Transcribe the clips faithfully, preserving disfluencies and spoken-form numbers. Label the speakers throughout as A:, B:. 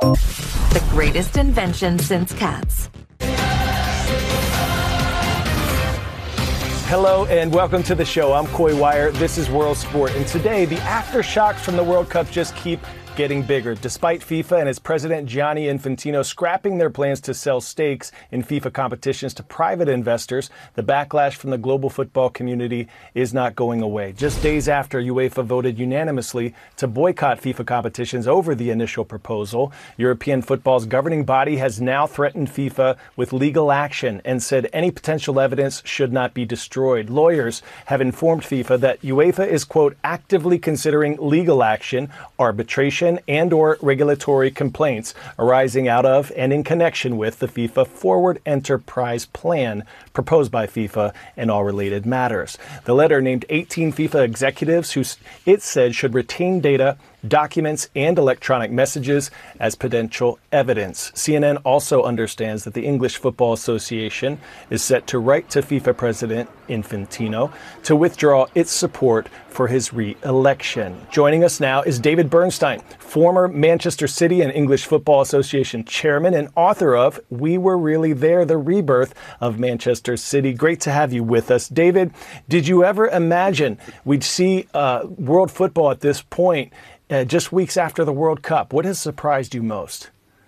A: The greatest invention since cats.
B: Hello and welcome to the show. I'm Coy Wire. This is World Sport. And today, the aftershocks from the World Cup just keep getting bigger. Despite FIFA and its president Gianni Infantino scrapping their plans to sell stakes in FIFA competitions to private investors, the backlash from the global football community is not going away. Just days after UEFA voted unanimously to boycott FIFA competitions over the initial proposal, European football's governing body has now threatened FIFA with legal action and said any potential evidence should not be destroyed. Lawyers have informed FIFA that UEFA is, quote, actively considering legal action, arbitration, and or regulatory complaints arising out of and in connection with the FIFA Forward Enterprise Plan proposed by FIFA and all related matters. The letter named eighteen FIFA executives who it said should retain data, documents, and electronic messages as potential evidence. C N N also understands that the English Football Association is set to write to FIFA President Infantino to withdraw its support for his re-election. Joining us now is David Bernstein, former Manchester City and English Football Association chairman and author of We Were Really There, The Rebirth of Manchester City. Great to have you with us. David, did you ever imagine we'd see uh, world football at this point Uh, just weeks after the World Cup? What has surprised you most?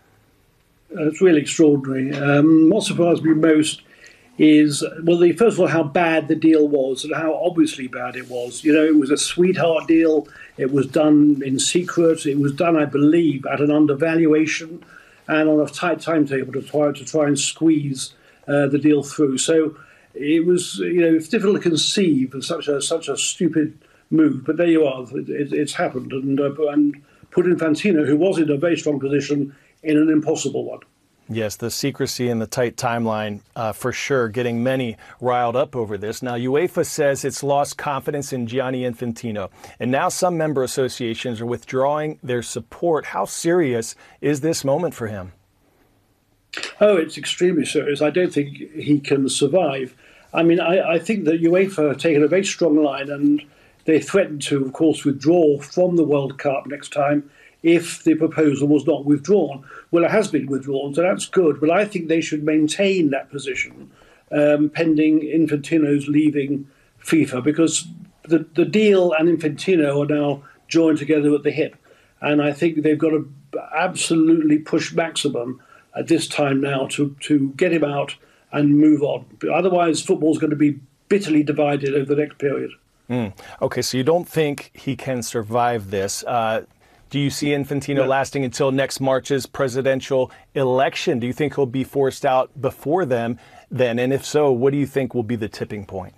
C: Uh, it's really extraordinary. Um, what surprised me most is, well, the, first of all, how bad the deal was and how obviously bad it was. You know, it was a sweetheart deal. It was done in secret. It was done, I believe, at an undervaluation and on a tight timetable to try to try and squeeze uh, the deal through. So it was, you know, it's difficult to conceive of such a such a stupid move, but there you are. It, it, it's happened, and uh, and put Infantino, who was in a very strong position, in an impossible one.
B: Yes, the secrecy and the tight timeline, uh, for sure, getting many riled up over this. Now, UEFA says it's lost confidence in Gianni Infantino, and now some member associations are withdrawing their support. How serious is this moment for him?
C: Oh, it's extremely serious. I don't think he can survive. I mean, I, I think that UEFA have taken a very strong line, and they threatened to, of course, withdraw from the World Cup next time if the proposal was not withdrawn. Well, it has been withdrawn, so that's good. But I think they should maintain that position um, pending Infantino's leaving FIFA, because the, the deal and Infantino are now joined together at the hip. And I think they've got to absolutely push maximum at this time now to, to get him out and move on. Otherwise, football's going to be bitterly divided over the next period.
B: Mm. Okay, so you don't think he can survive this. Uh, do you see Infantino no. lasting until next March's presidential election? Do you think he'll be forced out before them then? And if so, what do you think will be the tipping point?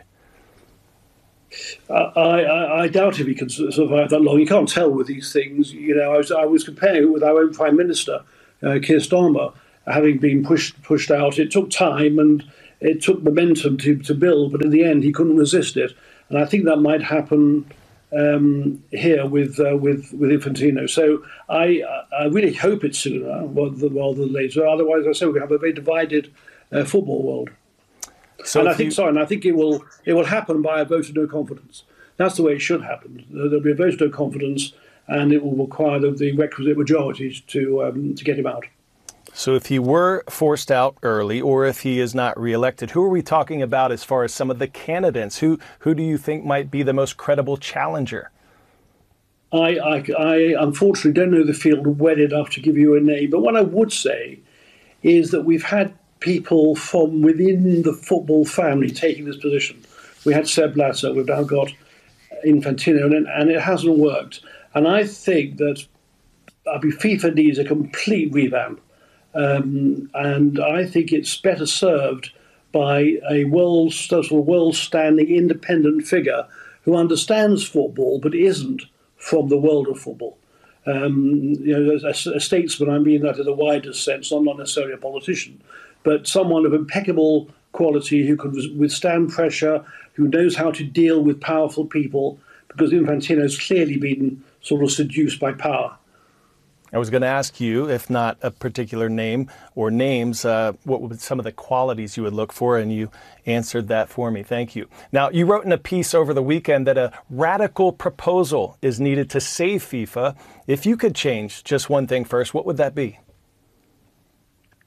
C: Uh, I, I, I doubt if he can survive that long. You can't tell with these things. You know, I was, I was comparing it with our own Prime Minister, uh, Keir Starmer, having been pushed pushed out. It took time and it took momentum to, to build, but in the end, he couldn't resist it. And I think that might happen um, here with uh, with with Infantino. So I I really hope it's sooner rather, rather than later. Otherwise, I say we have a very divided uh, football world. So and I think you... sorry, and I think it will it will happen by a vote of no confidence. That's the way it should happen. There'll be a vote of no confidence, and it will require the, the requisite majorities to um, to get him out.
B: So if he were forced out early, or if he is not reelected, who are we talking about as far as some of the candidates? Who who do you think might be the most credible challenger?
C: I, I, I unfortunately don't know the field well enough to give you a name, but what I would say is that we've had people from within the football family taking this position. We had Sepp Blatter, we've now got Infantino, and, and it hasn't worked. And I think that I mean, FIFA needs a complete revamp. Um, and I think it's better served by a world, sort of world-standing independent figure who understands football but isn't from the world of football. Um, you know, as a, a statesman, I mean that in the widest sense, I'm not necessarily a politician, but someone of impeccable quality who can withstand pressure, who knows how to deal with powerful people, because Infantino's clearly been sort of seduced by power.
B: I was going to ask you, if not a particular name or names, uh, what would some of the qualities you would look for, and you answered that for me. Thank you. Now, you wrote in a piece over the weekend that a radical proposal is needed to save FIFA. If you could change just one thing first, what would that be?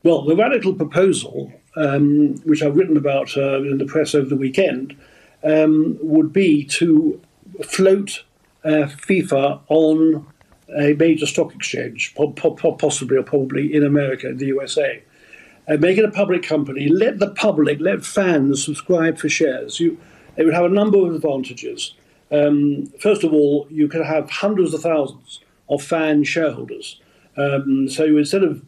C: Well, the radical proposal, um, which I've written about uh, in the press over the weekend, um, would be to float uh, FIFA on a major stock exchange, po- po- possibly or probably in America, in the U S A. Uh, make it a public company, let the public, let fans subscribe for shares. You, it would have a number of advantages. Um, first of all, you could have hundreds of thousands of fan shareholders. Um, so instead of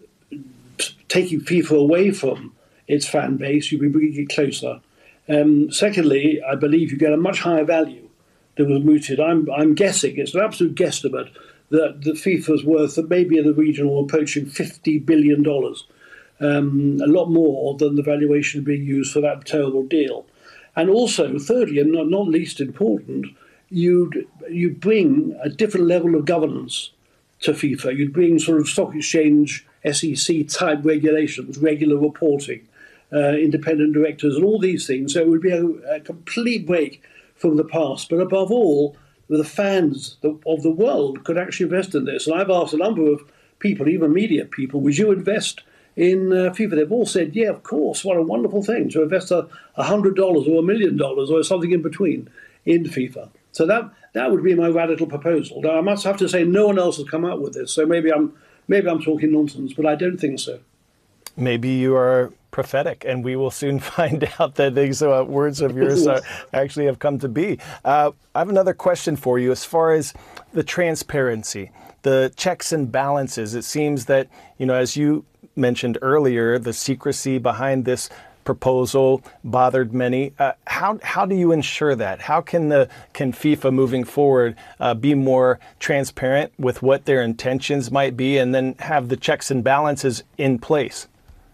C: taking FIFA away from its fan base, you'd be bringing it closer. Um, secondly, I believe you get a much higher value than was mooted. I'm, I'm guessing, it's an absolute guesstimate, that the FIFA's worth maybe in the region or approaching fifty billion dollars. Um, a lot more than the valuation being used for that terrible deal. And also, thirdly, and not, not least important, you'd, you'd bring a different level of governance to FIFA. You'd bring sort of stock exchange, S E C type regulations, regular reporting, uh, independent directors, and all these things. So it would be a, a complete break from the past. But above all, the fans of the world could actually invest in this. And I've asked a number of people, even media people, would you invest in uh, FIFA? They've all said, yeah, of course. What a wonderful thing to invest a hundred dollars or a million dollars or something in between in FIFA. So that that would be my radical proposal. Now I must have to say, no one else has come up with this. So maybe I'm maybe I'm talking nonsense, but I don't think so.
B: Maybe you are prophetic, and we will soon find out that these uh, words of yours uh, actually have come to be. Uh, I have another question for you as far as the transparency, the checks and balances. It seems that, you know, as you mentioned earlier, the secrecy behind this proposal bothered many. Uh, how how do you ensure that? How can the can FIFA moving forward uh, be more transparent with what their intentions might be, and then have the checks and balances in place?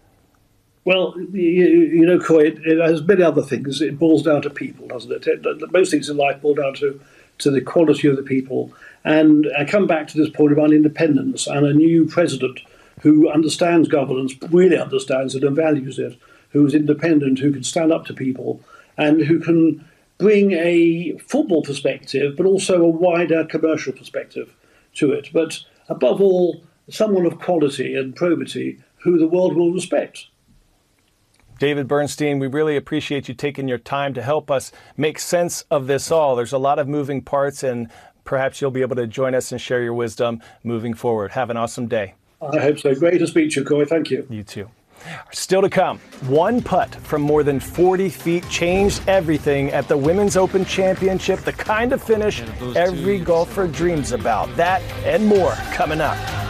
C: Well, you, you know, Coy, it, it has many other things. It boils down to people, doesn't it? it? Most things in life boil down to, to the quality of the people. And I come back to this point about independence and a new president who understands governance, really understands it and values it, who is independent, who can stand up to people, and who can bring a football perspective, but also a wider commercial perspective to it. But above all, someone of quality and probity who the world will respect.
B: David Bernstein, we really appreciate you taking your time to help us make sense of this all. There's a lot of moving parts, and perhaps you'll be able to join us and share your wisdom moving forward. Have an awesome day.
C: I hope so. Great to speak to you, Coy. Thank you.
B: You too. Still to come, one putt from more than forty feet changed everything at the Women's Open Championship, the kind of finish every golfer dreams about. That and more coming up.